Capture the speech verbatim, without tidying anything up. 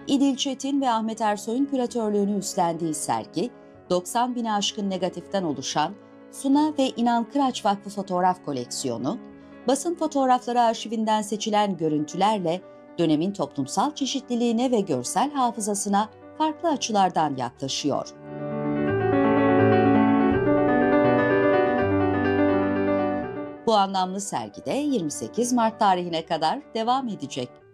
İdil Çetin ve Ahmet Ersoy'un küratörlüğünü üstlendiği sergi, doksan bini aşkın negatiften oluşan Suna ve İnan Kıraç Vakfı fotoğraf koleksiyonu, basın fotoğrafları arşivinden seçilen görüntülerle dönemin toplumsal çeşitliliğine ve görsel hafızasına farklı açılardan yaklaşıyor. Bu anlamlı sergide yirmi sekiz Mart tarihine kadar devam edecek.